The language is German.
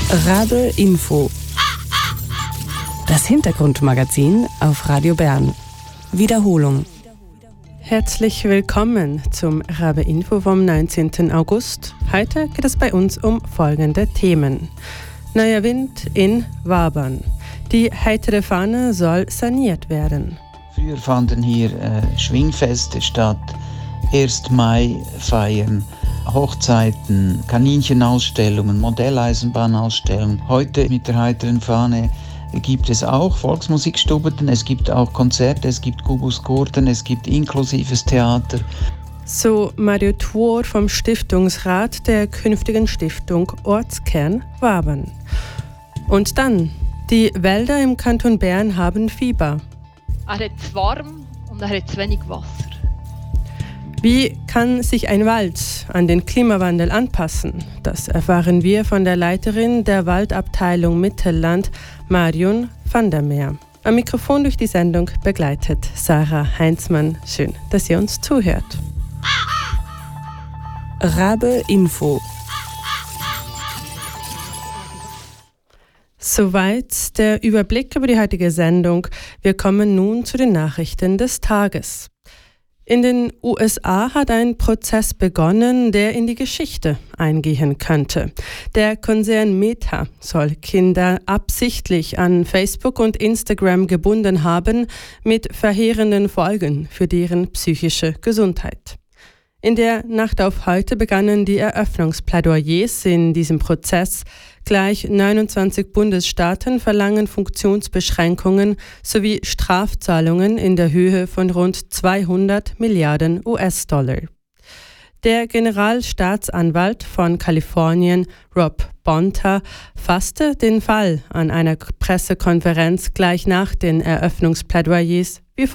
Rabe Info. Das Hintergrundmagazin auf Radio Bern. Wiederholung. Herzlich willkommen zum Rabe Info vom 19. August. Heute geht es bei uns um folgende Themen. Neuer Wind in Wabern. Die heitere Fahne soll saniert werden. Früher fanden hier Schwingfeste statt, 1. Mai-Feiern, Hochzeiten, Kaninchenausstellungen, Modelleisenbahnausstellungen. Heute mit der heiteren Fahne gibt es auch Volksmusikstubeten, es gibt auch Konzerte, es gibt Kubuskurten, es gibt inklusives Theater. So Mario Thuor vom Stiftungsrat der künftigen Stiftung Ortskern Wabern. Und dann, die Wälder im Kanton Bern haben Fieber. Er hat zu warm und er hat zu wenig Wasser. Wie kann sich ein Wald an den Klimawandel anpassen? Das erfahren wir von der Leiterin der Waldabteilung Mittelland, Marion van der Meer. Am Mikrofon durch die Sendung begleitet Sarah Heinzmann. Schön, dass ihr uns zuhört. Rabe Info. Soweit der Überblick über die heutige Sendung. Wir kommen nun zu den Nachrichten des Tages. In den USA hat ein Prozess begonnen, der in die Geschichte eingehen könnte. Der Konzern Meta soll Kinder absichtlich an Facebook und Instagram gebunden haben, mit verheerenden Folgen für deren psychische Gesundheit. In der Nacht auf heute begannen die Eröffnungsplädoyers in diesem Prozess. Gleich 29 Bundesstaaten verlangen Funktionsbeschränkungen sowie Strafzahlungen in der Höhe von rund 200 Milliarden US-Dollar. Der Generalstaatsanwalt von Kalifornien, Rob Bonta, fasste den Fall an einer Pressekonferenz gleich nach den Eröffnungsplädoyers wie